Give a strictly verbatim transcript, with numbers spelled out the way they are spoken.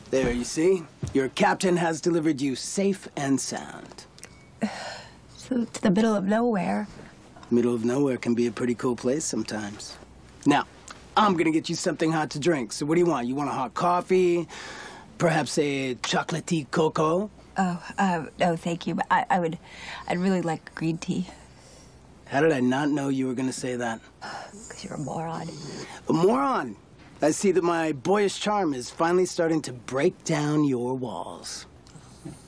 There, you see? Your captain has delivered you safe and sound. So, to the middle of nowhere. Middle of nowhere can be a pretty cool place sometimes. Now, I'm gonna get you something hot to drink. So what do you want? You want a hot coffee? Perhaps a chocolatey cocoa? Oh, uh, no, thank you. But I, I would, I'd really like green tea. How did I not know you were gonna say that? Because you're a moron. A moron? I see that my boyish charm is finally starting to break down your walls.